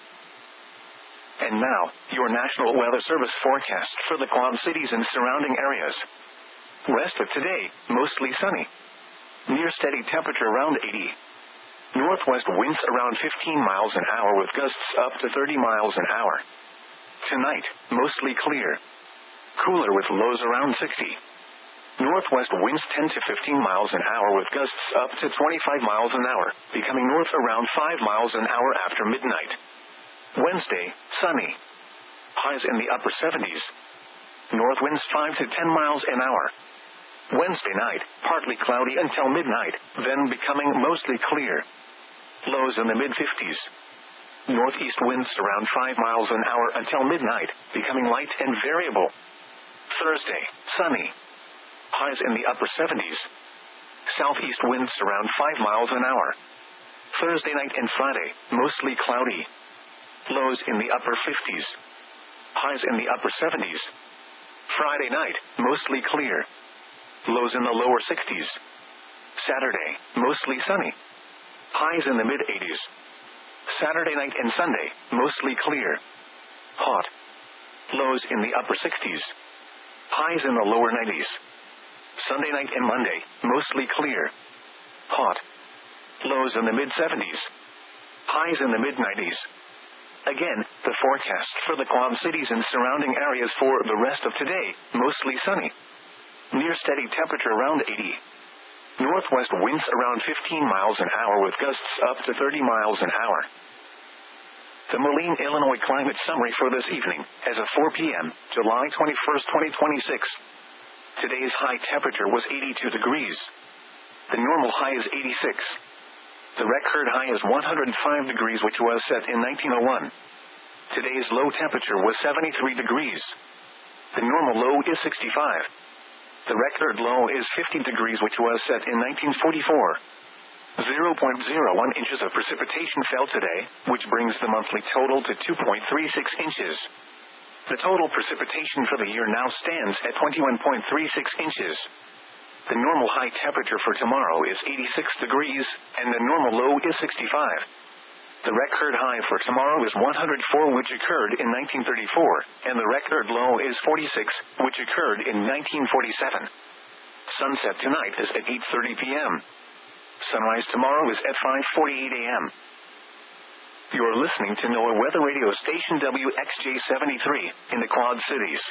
And now, your National Weather Service forecast for the Quad Cities and surrounding areas. Rest of today, mostly sunny. Near steady temperature around 80. Northwest winds around 15 miles an hour with gusts up to 30 miles an hour. Tonight, mostly clear. Cooler with lows around 60. Northwest winds 10 to 15 miles an hour with gusts up to 25 miles an hour, becoming north around 5 miles an hour after midnight. Wednesday, sunny. Highs in the upper 70s. North winds 5 to 10 miles an hour. Wednesday night, partly cloudy until midnight, then becoming mostly clear. Lows in the mid-50s. Northeast winds around 5 miles an hour until midnight, becoming light and variable. Thursday, sunny. Highs in the upper 70s. Southeast winds around 5 miles an hour. Thursday night and Friday, mostly cloudy. Lows in the upper 50s. Highs in the upper 70s. Friday night, mostly clear. Lows in the lower 60s. Saturday, mostly sunny. Highs in the mid-80s. Saturday night and Sunday, mostly clear. Hot. Lows in the upper 60s. Highs in the lower 90s. Sunday night and Monday, mostly clear. Hot. Lows in the mid-70s. Highs in the mid-90s. Again, the forecast for the Quad Cities and surrounding areas for the rest of today, mostly sunny. Near steady temperature around 80. Northwest winds around 15 miles an hour with gusts up to 30 miles an hour. The Moline, Illinois climate summary for this evening, as of 4 p.m., July 21st, 2026. Today's high temperature was 82 degrees. The normal high is 86. The record high is 105 degrees, which was set in 1901. Today's low temperature was 73 degrees. The normal low is 65. The record low is 50 degrees, which was set in 1944. 0.01 inches of precipitation fell today, which brings the monthly total to 2.36 inches. The total precipitation for the year now stands at 21.36 inches. The normal high temperature for tomorrow is 86 degrees, and the normal low is 65. The record high for tomorrow is 104, which occurred in 1934, and the record low is 46, which occurred in 1947. Sunset tonight is at 8:30 p.m. Sunrise tomorrow is at 5:48 a.m. You're listening to NOAA Weather Radio Station WXJ-73 in the Quad Cities.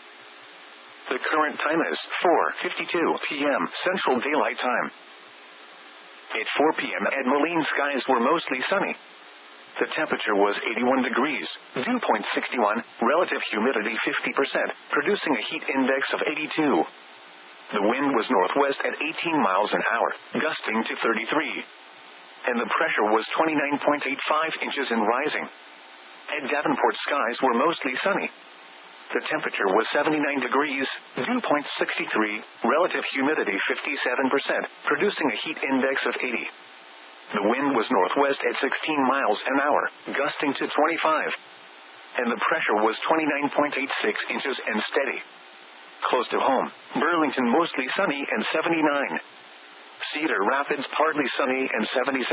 The current time is 4:52 p.m. Central Daylight Time. At 4 p.m. at Moline, skies were mostly sunny. The temperature was 81 degrees, dew point 61, relative humidity 50%, producing a heat index of 82. The wind was northwest at 18 miles an hour, gusting to 33. And the pressure was 29.85 inches and rising. At Davenport, skies were mostly sunny. The temperature was 79 degrees, dew point 63, relative humidity 57%, producing a heat index of 80. The wind was northwest at 16 miles an hour, gusting to 25. And the pressure was 29.86 inches and steady. Close to home, Burlington mostly sunny and 79. Cedar Rapids partly sunny and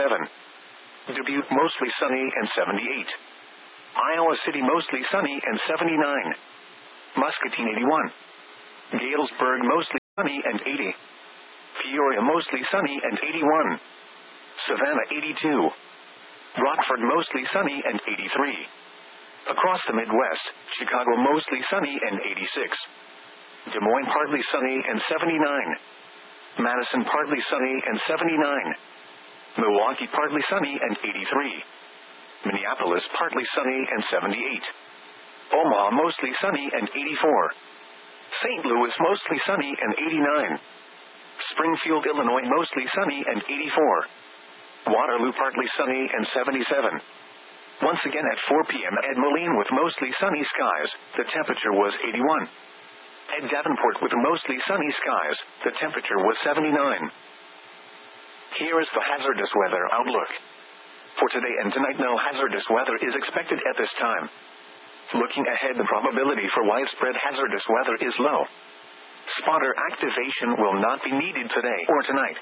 77. Dubuque mostly sunny and 78. Iowa City mostly sunny and 79. Muscatine 81. Galesburg mostly sunny and 80. Peoria mostly sunny and 81. Savannah 82. Rockford mostly sunny and 83. Across the Midwest, Chicago mostly sunny and 86. Des Moines partly sunny and 79. Madison partly sunny and 79. Milwaukee partly sunny and 83. Minneapolis partly sunny and 78. Omaha mostly sunny and 84. St. Louis mostly sunny and 89. Springfield, Illinois mostly sunny and 84. Waterloo partly sunny and 77. Once again at 4 p.m. at Moline with mostly sunny skies, the temperature was 81. At Davenport with mostly sunny skies, the temperature was 79. Here is the hazardous weather outlook. For today and tonight, no hazardous weather is expected at this time. Looking ahead, the probability for widespread hazardous weather is low. Spotter activation will not be needed today or tonight.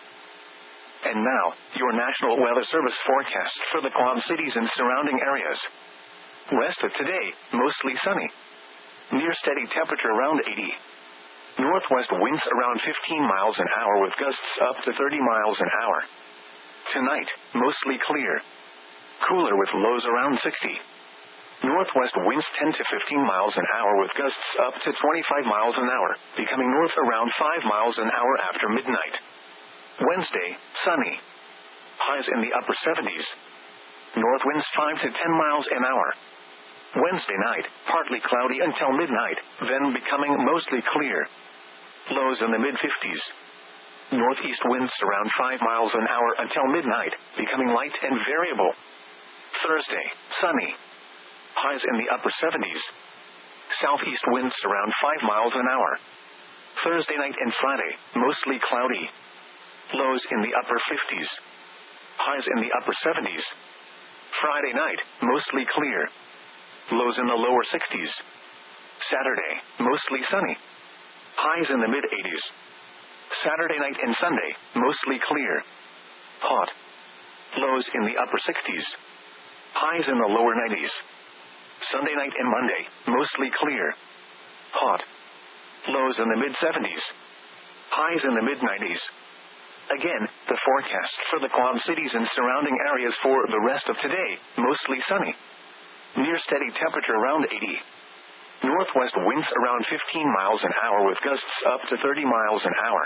And now, your National Weather Service forecast for the Quad Cities and surrounding areas. West of today, mostly sunny. Near steady temperature around 80. Northwest winds around 15 miles an hour with gusts up to 30 miles an hour. Tonight, mostly clear. Cooler with lows around 60. Northwest winds 10 to 15 miles an hour with gusts up to 25 miles an hour, becoming north around 5 miles an hour after midnight. Wednesday, sunny. Highs in the upper 70s. North winds 5 to 10 miles an hour. Wednesday night, partly cloudy until midnight, then becoming mostly clear. Lows in the mid-50s. Northeast winds around 5 miles an hour until midnight, becoming light and variable. Thursday, sunny. Highs in the upper 70s. Southeast winds around 5 miles an hour. Thursday night and Friday, mostly cloudy. Lows in the upper 50s. Highs in the upper 70s. Friday night, mostly clear. Lows in the lower 60s. Saturday, mostly sunny. Highs in the mid-80s. Saturday night and Sunday, mostly clear. Hot. Lows in the upper 60s. Highs in the lower 90s. Sunday night and Monday, mostly clear. Hot. Lows in the mid-70s. Highs in the mid-90s. Again, the forecast for the Quad Cities and surrounding areas for the rest of today, mostly sunny. Near steady temperature around 80. Northwest winds around 15 miles an hour with gusts up to 30 miles an hour.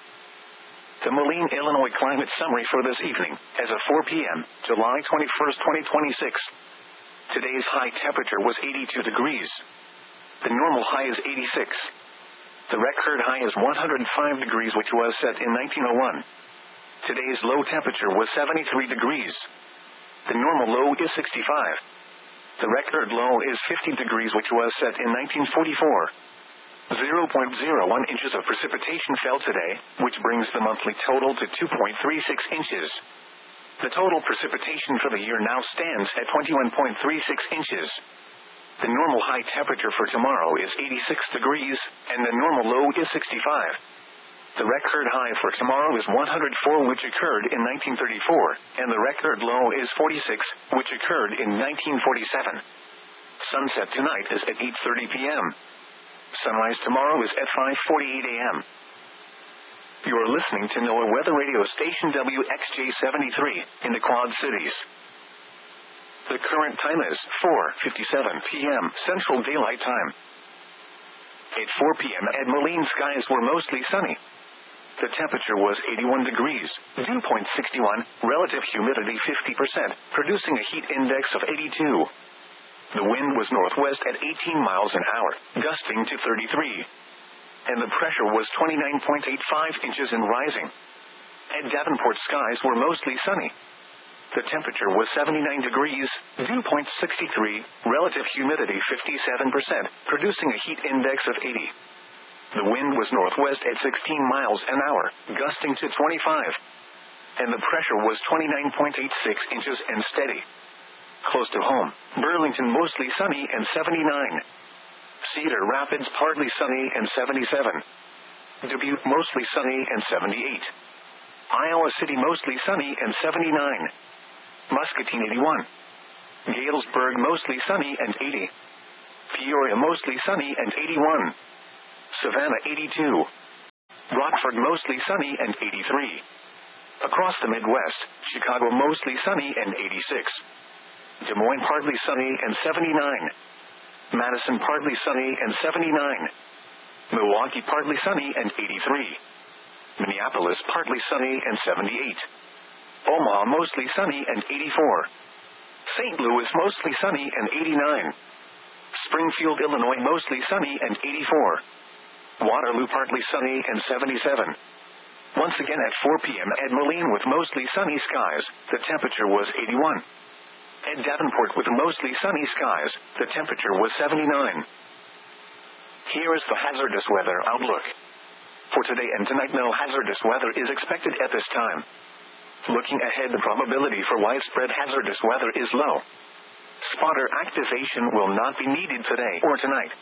The Moline, Illinois climate summary for this evening, as of 4 p.m., July 21st, 2026. Today's high temperature was 82 degrees. The normal high is 86. The record high is 105 degrees, which was set in 1901. Today's low temperature was 73 degrees. The normal low is 65. The record low is 50 degrees, which was set in 1944. 0.01 inches of precipitation fell today, which brings the monthly total to 2.36 inches. The total precipitation for the year now stands at 21.36 inches. The normal high temperature for tomorrow is 86 degrees, and the normal low is 65. The record high for tomorrow is 104, which occurred in 1934, and the record low is 46, which occurred in 1947. Sunset tonight is at 8:30 p.m. Sunrise tomorrow is at 5:48 a.m. You are listening to NOAA Weather Radio Station WXJ-73 in the Quad Cities. The current time is 4:57 p.m. Central Daylight Time. At 4 p.m. at Moline, skies were mostly sunny. The temperature was 81 degrees, dew point 61, relative humidity 50%, producing a heat index of 82. The wind was northwest at 18 miles an hour, gusting to 33. And the pressure was 29.85 inches and rising. At Davenport, skies were mostly sunny. The temperature was 79 degrees, dew point 63, relative humidity 57%, producing a heat index of 80. The wind was northwest at 16 miles an hour, gusting to 25. And the pressure was 29.86 inches and steady. Close to home, Burlington mostly sunny and 79. Cedar Rapids partly sunny and 77. Dubuque mostly sunny and 78. Iowa City mostly sunny and 79. Muscatine 81. Galesburg mostly sunny and 80. Peoria mostly sunny and 81. Savannah 82. Rockford mostly sunny and 83. Across the Midwest, Chicago mostly sunny and 86. Des Moines partly sunny and 79. Madison partly sunny and 79. Milwaukee partly sunny and 83. Minneapolis partly sunny and 78. Omaha mostly sunny and 84. St. Louis mostly sunny and 89. Springfield, Illinois mostly sunny and 84. Waterloo partly sunny and 77. Once again at 4 p.m. at Moline with mostly sunny skies, the temperature was 81. At Davenport with mostly sunny skies, the temperature was 79. Here is the hazardous weather outlook. For today and tonight, no hazardous weather is expected at this time. Looking ahead, the probability for widespread hazardous weather is low. Spotter activation will not be needed today or tonight.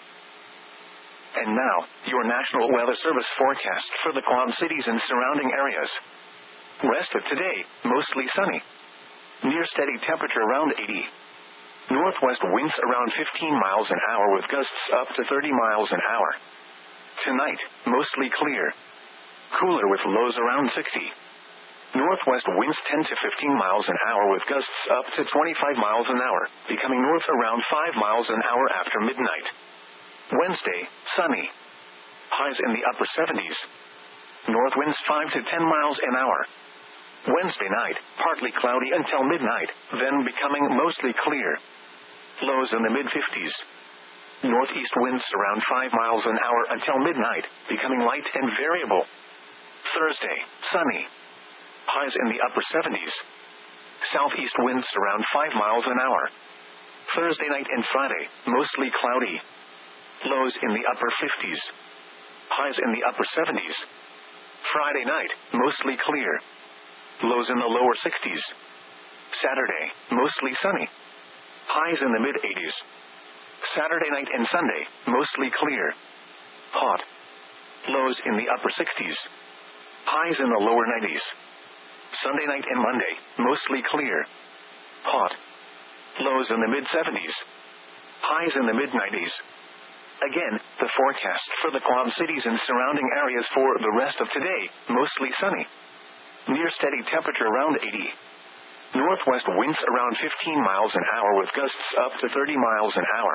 And now, your National Weather Service forecast for the Quad Cities and surrounding areas. Rest of today, mostly sunny. Near steady temperature around 80. Northwest winds around 15 miles an hour with gusts up to 30 miles an hour. Tonight, mostly clear. Cooler with lows around 60. Northwest winds 10 to 15 miles an hour with gusts up to 25 miles an hour, becoming north around 5 miles an hour after midnight. Wednesday, sunny. Highs in the upper 70s. North winds 5 to 10 miles an hour. Wednesday night, partly cloudy until midnight, then becoming mostly clear. Lows in the mid-50s. Northeast winds around 5 miles an hour until midnight, becoming light and variable. Thursday, sunny. Highs in the upper 70s. Southeast winds around 5 miles an hour. Thursday night and Friday, mostly cloudy. Lows in the upper 50s. Highs in the upper 70s. Friday night, mostly clear. Lows in the lower 60s. Saturday, mostly sunny. Highs in the mid-80s. Saturday night and Sunday, mostly clear. Hot. Lows in the upper 60s. Highs in the lower 90s. Sunday night and Monday, mostly clear. Hot. Lows in the mid-70s. Highs in the mid-90s. Again, the forecast for the Quad Cities and surrounding areas for the rest of today, mostly sunny. Near steady temperature around 80. Northwest winds around 15 miles an hour with gusts up to 30 miles an hour.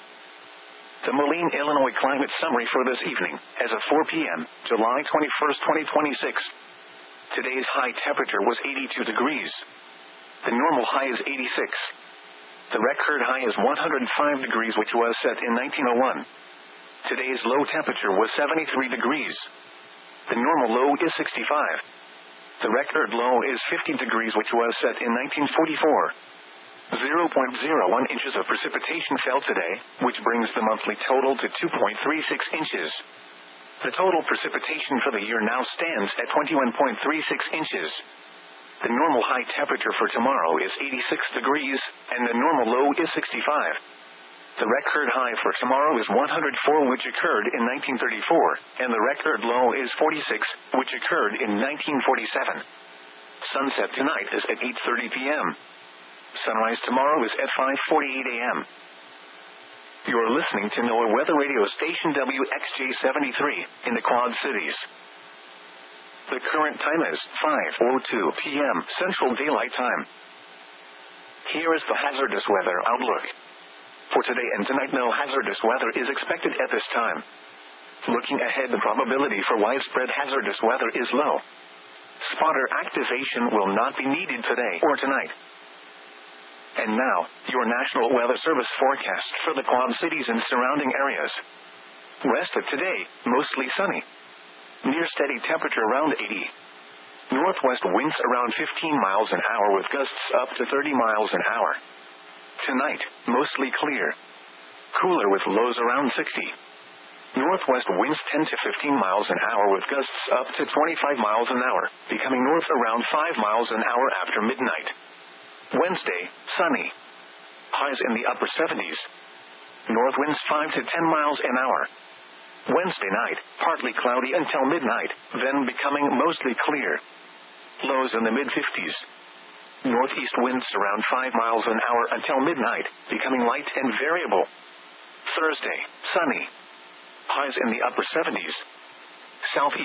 The Moline, Illinois climate summary for this evening, as of 4 p.m., July 21st, 2026. Today's high temperature was 82 degrees. The normal high is 86. The record high is 105 degrees, which was set in 1901. Today's low temperature was 73 degrees. The normal low is 65. The record low is 50 degrees, which was set in 1944. 0.01 inches of precipitation fell today, which brings the monthly total to 2.36 inches. The total precipitation for the year now stands at 21.36 inches. The normal high temperature for tomorrow is 86 degrees, and the normal low is 65. The record high for tomorrow is 104, which occurred in 1934, and the record low is 46, which occurred in 1947. Sunset tonight is at 8:30 p.m. Sunrise tomorrow is at 5:48 a.m. You're listening to NOAA Weather Radio Station WXJ73 in the Quad Cities. The current time is 5:02 p.m. Central Daylight Time. Here is the hazardous weather outlook. For today and tonight, no hazardous weather is expected at this time. Looking ahead, the probability for widespread hazardous weather is low. Spotter activation will not be needed today or tonight. And now, your National Weather Service forecast for the Quad Cities and surrounding areas. Rest of today, mostly sunny. Near steady temperature around 80. Northwest winds around 15 miles an hour with gusts up to 30 miles an hour. Tonight, mostly clear. Cooler with lows around 60. Northwest winds 10 to 15 miles an hour with gusts up to 25 miles an hour, becoming north around 5 miles an hour after midnight. Wednesday, sunny. Highs in the upper 70s. North winds 5 to 10 miles an hour. Wednesday night, partly cloudy until midnight, then becoming mostly clear. Lows in the mid-50s. Northeast winds around 5 miles an hour until midnight, becoming light and variable. Thursday, sunny. Highs in the upper 70s. Southeast